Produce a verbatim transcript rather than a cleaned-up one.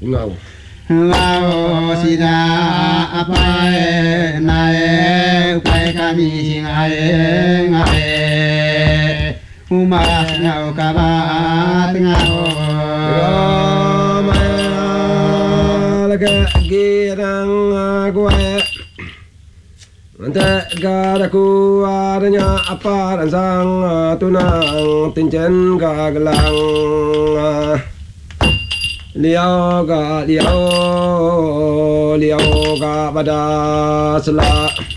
ngầu ngao si na apai nae pai kami sing ae ngae umas ngao kabat ngao lagi girang gue nanti gara ku adanya apa ransang tunang tincen gagelang liao ga liao liao ga pada selak